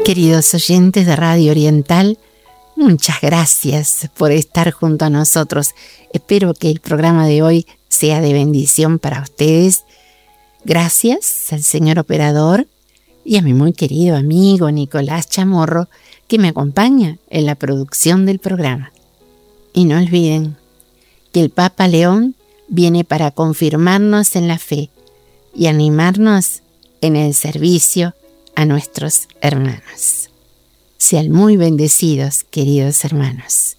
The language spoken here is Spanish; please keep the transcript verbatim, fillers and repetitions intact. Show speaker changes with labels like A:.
A: Queridos oyentes de Radio Oriental, muchas gracias por estar junto a nosotros. Espero que el programa de hoy sea de bendición para ustedes. Gracias al señor operador y a mi muy querido amigo Nicolás Chamorro, que me acompaña en la producción del programa. Y no olviden que el Papa León viene para confirmarnos en la fe y animarnos en el servicio a nuestros hermanos. Sean muy bendecidos, queridos hermanos.